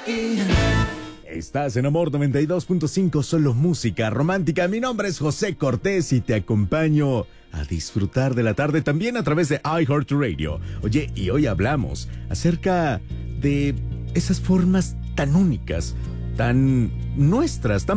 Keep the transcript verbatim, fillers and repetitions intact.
aquí. Estás en Amor noventa y dos punto cinco, solo música romántica. Mi nombre es José Cortés y te acompaño a disfrutar de la tarde también a través de iHeartRadio. Oye, y hoy hablamos acerca de esas formas tan únicas, tan nuestras, tan